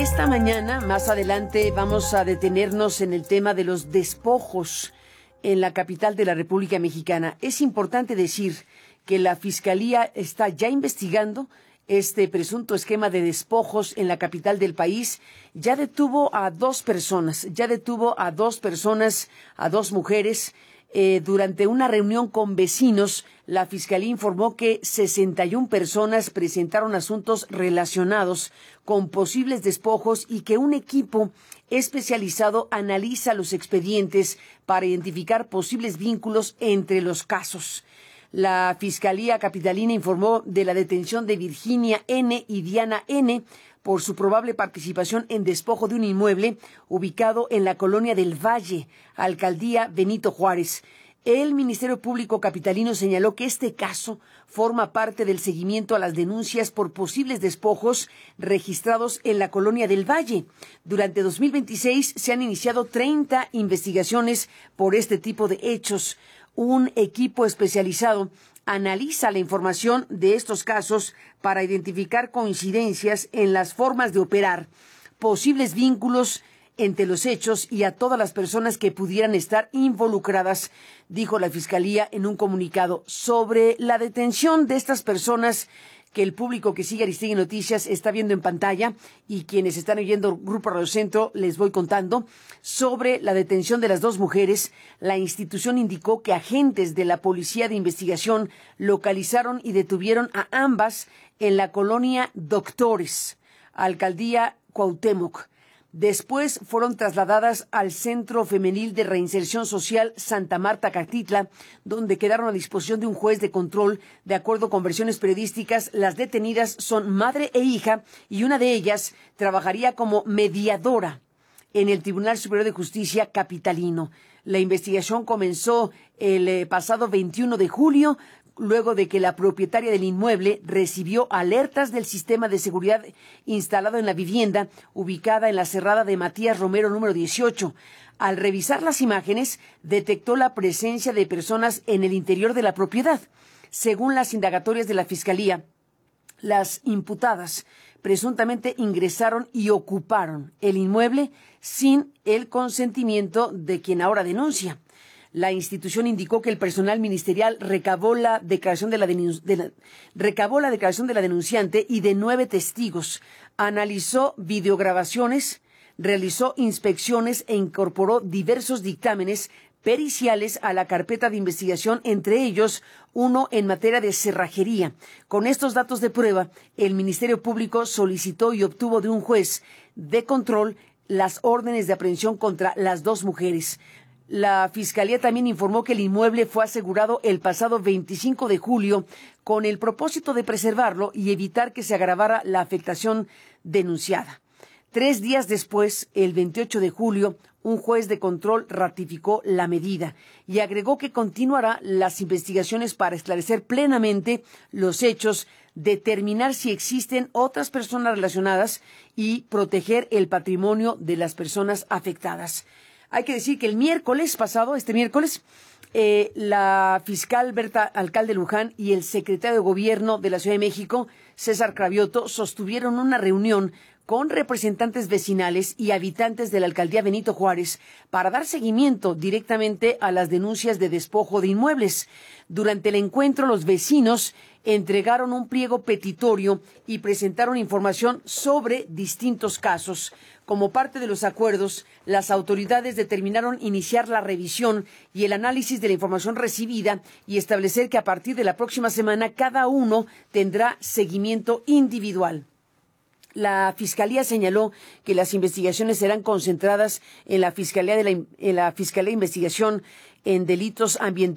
esta mañana, más adelante, vamos a detenernos en el tema de los despojos en la capital de la República Mexicana. Es importante decir que la Fiscalía está ya investigando este presunto esquema de despojos en la capital del país. Ya detuvo a dos personas, a dos mujeres. Durante una reunión con vecinos, la Fiscalía informó que 61 personas presentaron asuntos relacionados con posibles despojos y que un equipo especializado analiza los expedientes para identificar posibles vínculos entre los casos. La Fiscalía Capitalina informó de la detención de Virginia N. y Diana N. por su probable participación en despojo de un inmueble ubicado en la colonia del Valle, alcaldía Benito Juárez. El Ministerio Público Capitalino señaló que este caso forma parte del seguimiento a las denuncias por posibles despojos registrados en la colonia del Valle. Durante 2026 se han iniciado 30 investigaciones por este tipo de hechos. Un equipo especializado analiza la información de estos casos para identificar coincidencias en las formas de operar, posibles vínculos entre los hechos y a todas las personas que pudieran estar involucradas, dijo la Fiscalía en un comunicado. Sobre la detención de estas personas que el público que sigue Aristegui Noticias está viendo en pantalla y quienes están oyendo Grupo Radio Centro, les voy contando. Sobre la detención de las dos mujeres, la institución indicó que agentes de la Policía de Investigación localizaron y detuvieron a ambas en la colonia Doctores, alcaldía Cuauhtémoc. Después fueron trasladadas al Centro Femenil de Reinserción Social Santa Marta Catitla, donde quedaron a disposición de un juez de control. De acuerdo con versiones periodísticas, las detenidas son madre e hija y una de ellas trabajaría como mediadora en el Tribunal Superior de Justicia capitalino. La investigación comenzó el pasado 21 de julio, luego de que la propietaria del inmueble recibió alertas del sistema de seguridad instalado en la vivienda ubicada en la Cerrada de Matías Romero número 18. Al revisar las imágenes, detectó la presencia de personas en el interior de la propiedad. Según las indagatorias de la Fiscalía, las imputadas presuntamente ingresaron y ocuparon el inmueble sin el consentimiento de quien ahora denuncia. La institución indicó que el personal ministerial recabó la declaración de la denunciante y de 9 testigos, analizó videograbaciones, realizó inspecciones e incorporó diversos dictámenes periciales a la carpeta de investigación, entre ellos uno en materia de cerrajería. Con estos datos de prueba, el Ministerio Público solicitó y obtuvo de un juez de control las órdenes de aprehensión contra las dos mujeres. La Fiscalía también informó que el inmueble fue asegurado el pasado 25 de julio con el propósito de preservarlo y evitar que se agravara la afectación denunciada. 3 días después, el 28 de julio, un juez de control ratificó la medida y agregó que continuará las investigaciones para esclarecer plenamente los hechos, determinar si existen otras personas relacionadas y proteger el patrimonio de las personas afectadas. Hay que decir que el miércoles pasado, la fiscal Berta Alcalde Luján y el secretario de Gobierno de la Ciudad de México, César Cravioto, sostuvieron una reunión con representantes vecinales y habitantes de la alcaldía Benito Juárez para dar seguimiento directamente a las denuncias de despojo de inmuebles. Durante el encuentro, los vecinos entregaron un pliego petitorio y presentaron información sobre distintos casos. Como parte de los acuerdos, las autoridades determinaron iniciar la revisión y el análisis de la información recibida y establecer que a partir de la próxima semana cada uno tendrá seguimiento individual. La Fiscalía señaló que las investigaciones serán concentradas en la Fiscalía de Investigación en Delitos Ambientales